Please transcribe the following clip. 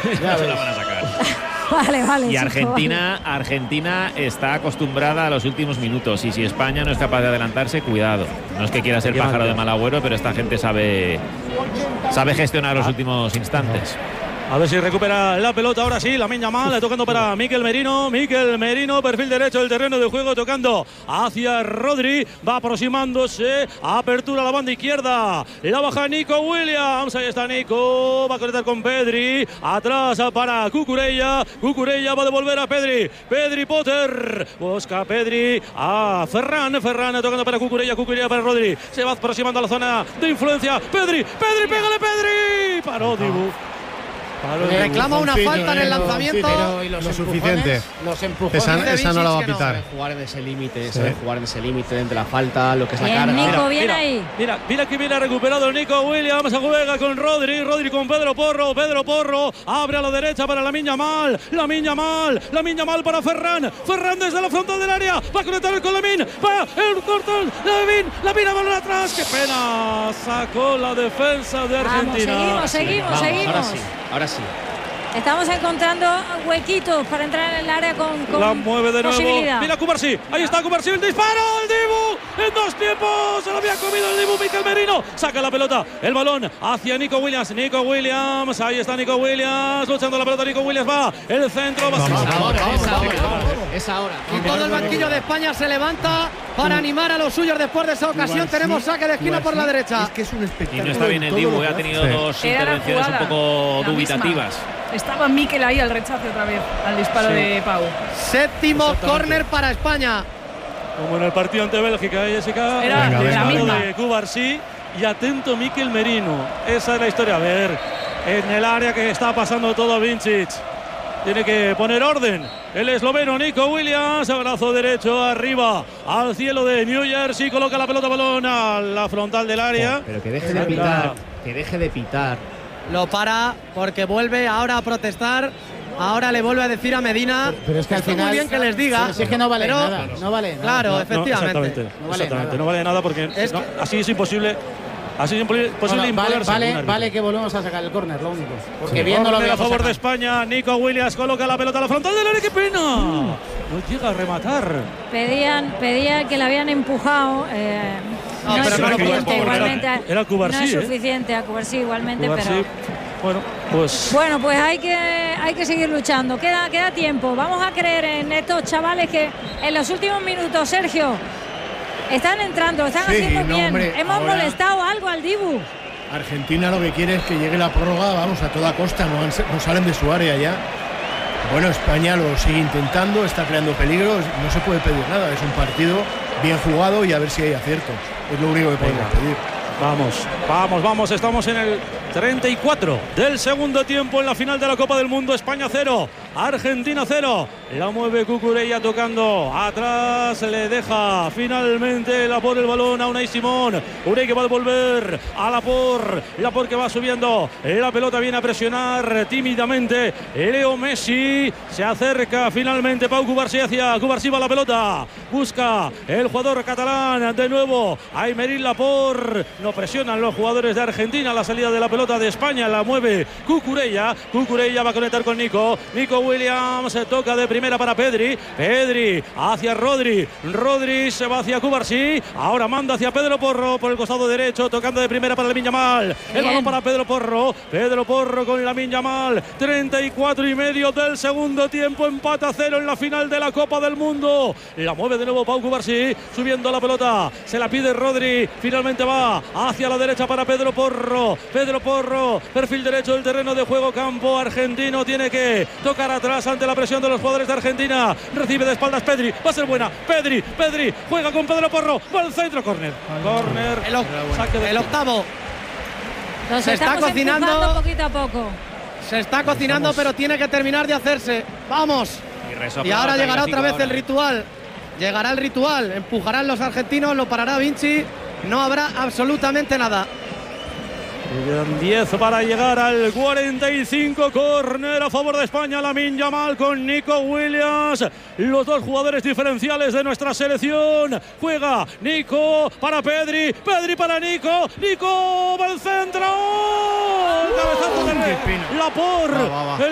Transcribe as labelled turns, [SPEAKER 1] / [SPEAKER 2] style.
[SPEAKER 1] Ya se la van a sacar.
[SPEAKER 2] Vale.
[SPEAKER 1] Y Argentina está acostumbrada a los últimos minutos. Y si España no es capaz de adelantarse, cuidado. No es que quiera ser pájaro de mal agüero, pero esta gente sabe gestionar los últimos instantes.
[SPEAKER 3] A ver si recupera la pelota ahora sí, Lamine Yamal tocando para Mikel Merino, perfil derecho del terreno de juego, tocando hacia Rodri, va aproximándose, apertura a la banda izquierda, la baja Nico Williams, ahí está Nico, va a conectar con Pedri, atrás para Cucurella va a devolver a Pedri Potter, busca Pedri a Ferran tocando para Cucurella para Rodri, se va aproximando a la zona de influencia, Pedri, pégale Pedri, paró Dibu.
[SPEAKER 4] Le reclama una falta en el lanzamiento.
[SPEAKER 5] Pero lo suficiente.
[SPEAKER 4] Los empujones
[SPEAKER 5] esa no la va a pitar.
[SPEAKER 4] Saben jugar en ese límite, dentro de la falta, lo que es la carga.
[SPEAKER 2] Nico, viene ahí.
[SPEAKER 3] Mira que viene recuperado el Nico Williams, juega con Rodri con Pedro Porro, abre a la derecha para Lamine Yamal para Ferran desde la frontal del área, va a conectar con Lamine, va el cortón, Lamine balón atrás, qué pena, sacó la defensa de Argentina.
[SPEAKER 2] Seguimos.
[SPEAKER 4] Ahora sí.
[SPEAKER 2] Estamos encontrando huequitos para entrar en el área con
[SPEAKER 3] la mueve de nuevo.
[SPEAKER 2] Mira
[SPEAKER 3] Cubarsí. Ahí está Cubarsí, el disparo. El Dibu en 2 tiempos. Se lo había comido el Dibu. Mikel Merino saca la pelota. El balón hacia Nico Williams. Ahí está Nico Williams. Luchando la pelota. Nico Williams va. El centro va.
[SPEAKER 4] Es ahora. Y todo el banquillo de España se levanta para animar a los suyos después de esa ocasión. Tenemos saque de esquina por la derecha.
[SPEAKER 5] Es que es un espectáculo.
[SPEAKER 1] Y no está bien el Dibu. Ha tenido 2 intervenciones un poco dubitativas.
[SPEAKER 6] Estaba Mikel ahí al rechace otra vez, al disparo de Pau.
[SPEAKER 4] Séptimo córner para España.
[SPEAKER 3] Como en el partido ante Bélgica, Jessica.
[SPEAKER 6] Era la misma.
[SPEAKER 3] De Cubarsí y atento Mikel Merino. Esa es la historia. A ver, en el área que está pasando todo Vincic. Tiene que poner orden. El esloveno Nico Williams, brazo derecho arriba al cielo de New Jersey, coloca la pelota balón a la frontal del área.
[SPEAKER 4] Pero que deje de pitar. Lo para porque vuelve ahora a protestar. Ahora le vuelve a decir a Medina.
[SPEAKER 5] Pero es que al final.
[SPEAKER 4] Muy bien que les diga.
[SPEAKER 5] Es que no vale nada. No vale nada.
[SPEAKER 4] Claro, efectivamente.
[SPEAKER 3] No vale nada porque así es imposible. Así es imposible imponerse.
[SPEAKER 5] Vale que volvemos a sacar el córner, lo único. Porque
[SPEAKER 3] viéndolo a favor de España, Nico Williams coloca la pelota a la frontal del área. ¡Qué pena! No llega a rematar.
[SPEAKER 2] Pedían que la habían empujado. No es suficiente igualmente.
[SPEAKER 3] Era Cubarsí,
[SPEAKER 2] no es suficiente a Cubarsí igualmente,
[SPEAKER 3] Cubarsí,
[SPEAKER 2] pero. Bueno, pues hay que seguir luchando. Queda tiempo. Vamos a creer en estos chavales que en los últimos minutos, Sergio, están entrando, están haciendo bien.
[SPEAKER 5] Hombre,
[SPEAKER 2] hemos molestado algo al Dibu.
[SPEAKER 5] Argentina lo que quiere es que llegue la prórroga, vamos, a toda costa, no salen de su área ya. Bueno, España lo sigue intentando, está creando peligros, no se puede pedir nada, es un partido bien jugado y a ver si hay acierto. Es lo único que podemos pedir.
[SPEAKER 3] Vamos, estamos en el 34 del segundo tiempo en la final de la Copa del Mundo. España 0, Argentina 0. La mueve Cucurella tocando atrás, le deja finalmente Laporte el balón a Unai Simón. Unai que va a devolver a Laporte que va subiendo. La pelota viene a presionar tímidamente Leo Messi. Se acerca finalmente Pau Cubarsí hacia Cubarsí, va la pelota. Busca el jugador catalán de nuevo. Aymeric Laporte. No presionan los jugadores de Argentina. La salida de la pelota de España la mueve Cucurella. Cucurella va a conectar con Nico Williams. Se toca de primera para Pedri hacia Rodri se va hacia Cubarsí. Ahora manda hacia Pedro Porro por el costado derecho, tocando de primera para Lamine Yamal. El balón para Pedro Porro con Lamine Yamal. 34 y medio del segundo tiempo. Empata 0 en la final de la Copa del Mundo. La mueve de nuevo Pau Cubarsí, subiendo la pelota, se la pide Rodri. Finalmente va hacia la derecha para Pedro Porro, perfil derecho del terreno de juego, campo argentino. Tiene que tocar atrás ante la presión de los jugadores de Argentina. Recibe de espaldas Pedri, va a ser buena. Pedri juega con Pedro Porro, va al centro, córner.
[SPEAKER 4] El octavo.
[SPEAKER 2] Se está cocinando poquito a poco.
[SPEAKER 4] Se está cocinando, pero tiene que terminar de hacerse. Vamos. Y ahora llegará otra vez el ritual. Llegará el ritual, empujarán los argentinos, lo parará Vinci. No habrá absolutamente nada.
[SPEAKER 3] Quedan 10 para llegar al 45. Córner a favor de España. Lamine Yamal con Nico Williams, los dos jugadores diferenciales de nuestra selección. Juega Nico para Pedri para Nico va al centro. El cabezazo de Laporte,